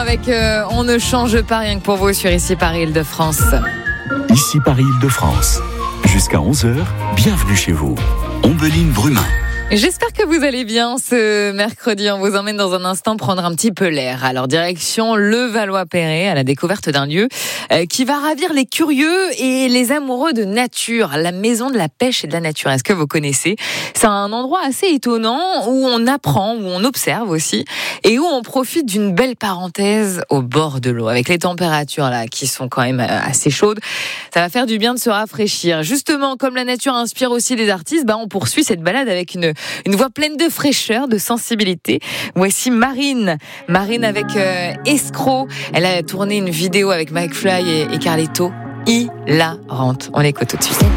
avec On ne change pas rien que pour vous sur Ici Paris Île-de-France. Ici Paris Île-de-France. Jusqu'à 11h, bienvenue chez vous. Ombeline Brumin. J'espère que vous allez bien ce mercredi. On vous emmène dans un instant prendre un petit peu l'air. Alors direction Levallois-Perret à la découverte d'un lieu qui va ravir les curieux et les amoureux de nature. La maison de la pêche et de la nature. Est-ce que vous connaissez ? C'est un endroit assez étonnant où on apprend, où on observe aussi et où on profite d'une belle parenthèse au bord de l'eau. Avec les températures là qui sont quand même assez chaudes, ça va faire du bien de se rafraîchir. Justement, comme la nature inspire aussi les artistes, on poursuit cette balade avec une voix pleine de fraîcheur, de sensibilité. Voici Marine avec Escroc. Elle a tourné une vidéo avec McFly et Carlito. Hilarante. On l'écoute tout de suite.